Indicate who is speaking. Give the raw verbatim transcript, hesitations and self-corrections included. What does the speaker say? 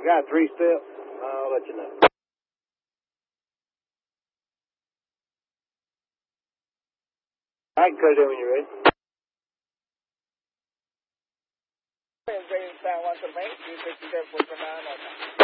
Speaker 1: Got a three step? I'll let you know. I can cut it in when you're ready.
Speaker 2: James Town, one to the main, three sixty-seven, four nine,